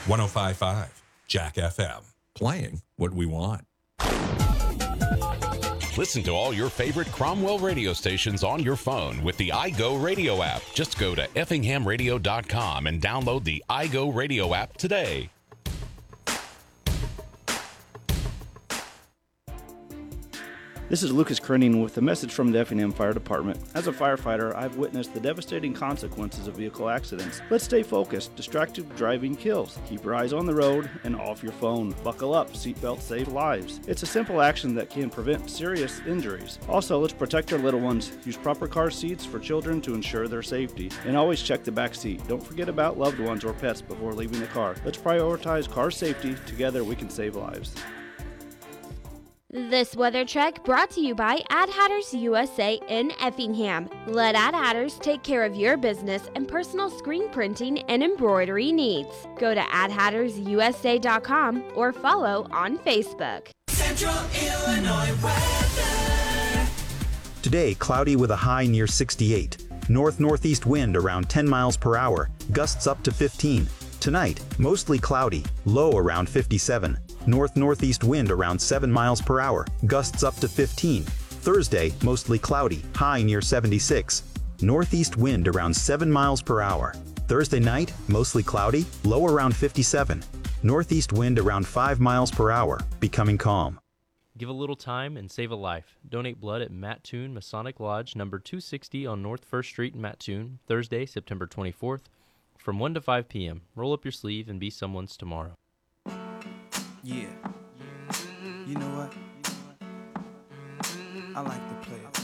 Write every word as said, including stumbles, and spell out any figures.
one oh five point five Jack F M. Playing what we want. Listen to all your favorite Cromwell radio stations on your phone with the iGo Radio app. Just go to effingham radio dot com and download the iGo Radio app today. This is Lucas Krenning with a message from the Effingham Fire Department. As a firefighter, I've witnessed the devastating consequences of vehicle accidents. Let's stay focused. Distracted driving kills. Keep your eyes on the road and off your phone. Buckle up. Seatbelts save lives. It's a simple action that can prevent serious injuries. Also, let's protect our little ones. Use proper car seats for children to ensure their safety. And always check the back seat. Don't forget about loved ones or pets before leaving the car. Let's prioritize car safety. Together we can save lives. This weather check brought to you by Ad Hatters U S A in Effingham. Let Ad Hatters take care of your business and personal screen printing and embroidery needs. Go to ad hatters u s a dot com or follow on Facebook. Central Illinois weather. Today, cloudy with a high near sixty-eight. North-northeast wind around ten miles per hour, gusts up to fifteen. Tonight, mostly cloudy, low around fifty-seven. North-northeast wind around seven miles per hour, gusts up to fifteen. Thursday, mostly cloudy, high near seventy-six. Northeast wind around seven miles per hour. Thursday night, mostly cloudy, low around fifty-seven. Northeast wind around five miles per hour, becoming calm. Give a little time and save a life. Donate blood at Mattoon Masonic Lodge, number two sixty on North First Street in Mattoon, Thursday, September twenty-fourth, from one to five p.m. Roll up your sleeve and be someone's tomorrow. Yeah. You know what? I like to play it.